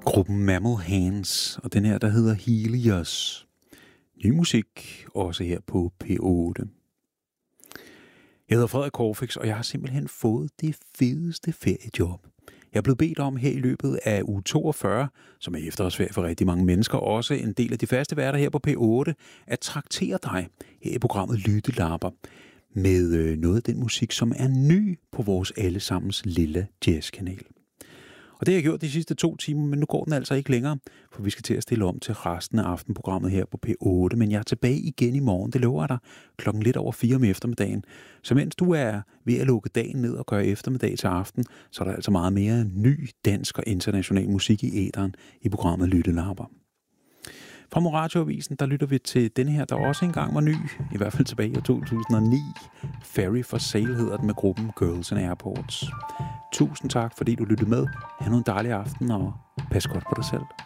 Gruppen Mammal Hands, og den her, der hedder Helios. Ny musik, også her på P8. Jeg hedder Frederik Corfix, og jeg har simpelthen fået det fedeste feriejob. Jeg er blevet bedt om her i løbet af uge 42, som er efterårsferie for rigtig mange mennesker, også en del af de faste værter her på P8, at traktere dig her i programmet Lyttelapper med noget af den musik, som er ny på vores allesammens lille jazzkanal. Og det har jeg gjort de sidste 2 timer, men nu går den altså ikke længere, for vi skal til at stille om til resten af aftenprogrammet her på P8. Men jeg er tilbage igen i morgen, det lover jeg dig, klokken lidt over 4 om eftermiddagen. Så mens du er ved at lukke dagen ned og gøre eftermiddag til aften, så er der altså meget mere ny dansk og international musik i æteren i programmet Lyttelapper. Fra Radioavisen, der lytter vi til denne her, der også engang var ny, i hvert fald tilbage i 2009. Ferry for Sale hedder den med gruppen Girls and Airports. Tusind tak, fordi du lyttede med. Ha' nu en dejlig aften, og pas godt på dig selv.